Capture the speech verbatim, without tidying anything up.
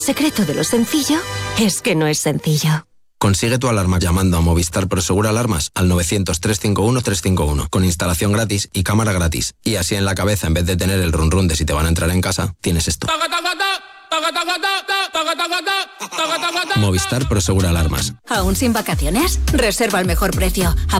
secreto de lo sencillo es que no es sencillo. Consigue tu alarma llamando a Movistar Prosegur Alarmas al novecientos, trescientos cincuenta y uno, trescientos cincuenta y uno, con instalación gratis y cámara gratis. Y así en la cabeza, en vez de tener el run run de si te van a entrar en casa, tienes esto. Movistar Prosegur Alarmas. ¿Aún sin vacaciones? Reserva al mejor precio.